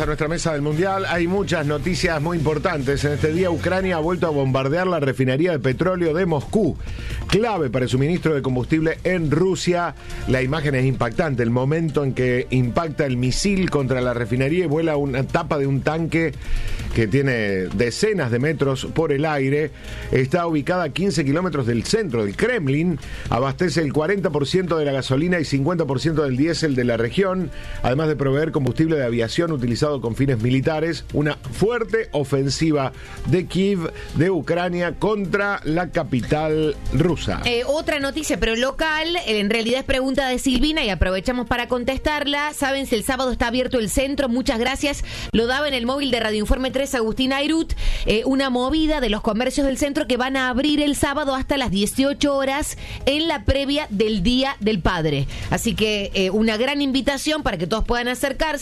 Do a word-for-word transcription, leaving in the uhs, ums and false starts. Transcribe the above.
a nuestra mesa del Mundial. Hay muchas noticias muy importantes. En este día, Ucrania ha vuelto a bombardear la refinería de petróleo de Moscú, clave para el suministro de combustible en Rusia. La imagen es impactante. El momento en que impacta el misil contra la refinería y vuela una tapa de un tanque que tiene decenas de metros por el aire. Está ubicada a quince kilómetros del centro del Kremlin. Abastece el cuarenta por ciento de la gasolina y cincuenta por ciento del diésel de la región, además de proveer combustible de aviación utilizado con fines militares. Una fuerte ofensiva de Kiev, de Ucrania, contra la capital rusa. Eh, otra noticia, pero local, en realidad es pregunta de Silvina y aprovechamos para contestarla. ¿Saben si el sábado está abierto el centro? Muchas gracias. Lo daba en el móvil de Radio Informe tres, Agustín Airut, eh, una movida de los comercios del centro que van a abrir el sábado hasta las dieciocho horas en la previa del Día del Padre. Así que eh, una gran invitación para que todos puedan acercarse.